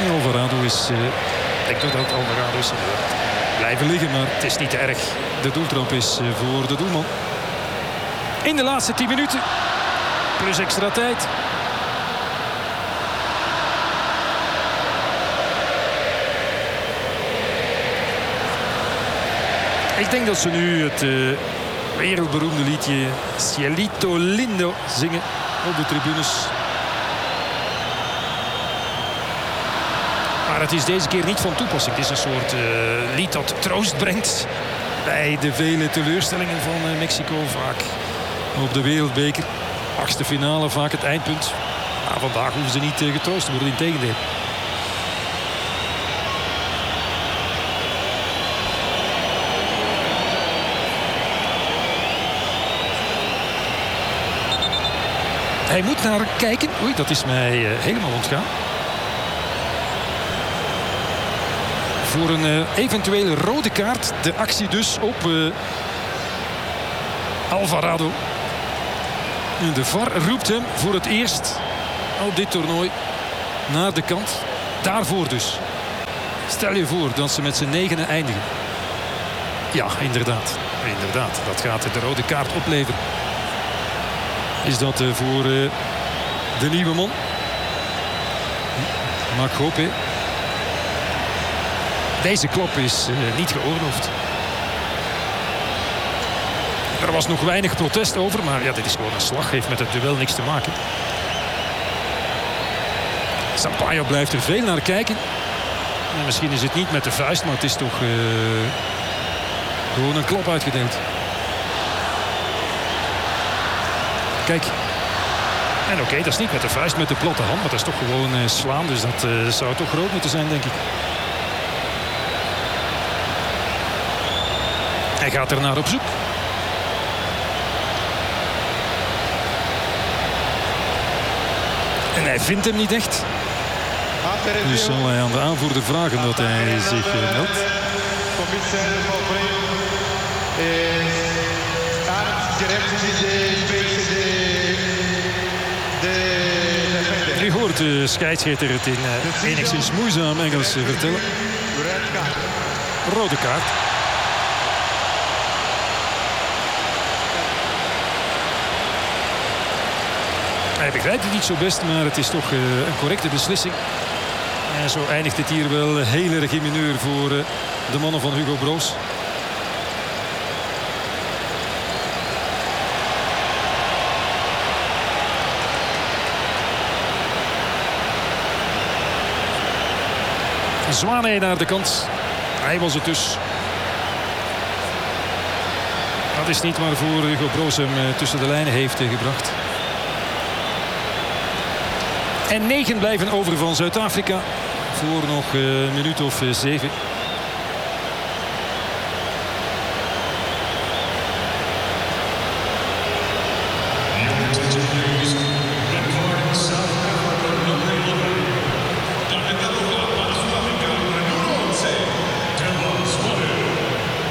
Alvarado is... ik denk dat Alvarado is blijven liggen, maar het is niet te erg. De doeltrap is voor de doelman. In de laatste 10 minuten. Plus extra tijd. Ik denk dat ze nu het wereldberoemde liedje Cielito Lindo zingen op de tribunes. Maar het is deze keer niet van toepassing. Het is een soort lied dat troost brengt bij de vele teleurstellingen van Mexico. Vaak op de wereldbeker. 8e finale, vaak het eindpunt. Maar vandaag hoeven ze niet getroost te worden, integendeel. Hij moet naar kijken. Oei, dat is mij helemaal ontgaan. Voor een eventuele rode kaart. De actie dus op Alvarado. En de VAR roept hem voor het eerst op dit toernooi naar de kant. Daarvoor dus. Stel je voor dat ze met z'n 9 eindigen. Ja, inderdaad. Inderdaad, dat gaat de rode kaart opleveren. Is dat voor de nieuwe man. Mag ik hopen. Deze klop is niet geoorloofd. Er was nog weinig protest over, maar ja, dit is gewoon een slag. Heeft met het duel niks te maken. Sampaio blijft er veel naar kijken. En misschien is het niet met de vuist, maar het is toch gewoon een klop uitgedeeld. Kijk. En oké, dat is niet met de vuist, met de platte hand, maar dat is toch gewoon slaan. Dus dat zou toch groot moeten zijn, denk ik. Hij gaat er naar op zoek. En hij vindt hem niet echt. Dus zal hij aan de aanvoerder vragen dat hij zich meldt. U hoort de scheidsrechter het in enigszins moeizaam Engels vertellen. Rode kaart. Hij begrijpt het niet zo best, maar het is toch een correcte beslissing. En zo eindigt het hier wel heel erg in mineur voor de mannen van Hugo Broos. Zwane naar de kant. Hij was het dus. Dat is niet waarvoor Hugo Broos hem tussen de lijnen heeft gebracht. En 9 blijven over van Zuid-Afrika. Voor nog een minuut of 7.